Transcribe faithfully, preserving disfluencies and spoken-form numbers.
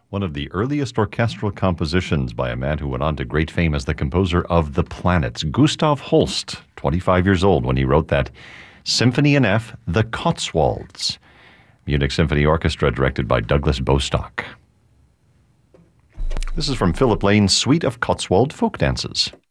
One of the earliest orchestral compositions by a man who went on to great fame as the composer of The Planets, Gustav Holst, twenty-five years old when he wrote that Symphony in F, The Cotswolds. Munich Symphony Orchestra, directed by Douglas Bostock. This is from Philip Lane's Suite of Cotswold Folk Dances.